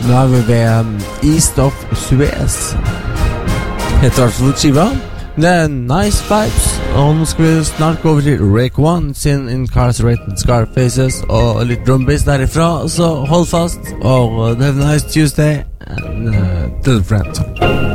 Nå vi ved East of Suez. Heter absolutt skiva. Det nice vibes. Og nå skal vi snart gå over til Rick One sin Incarcerated Scarfaces og litt drumbass derifra. Så hold fast og have a nice Tuesday and tell a friend.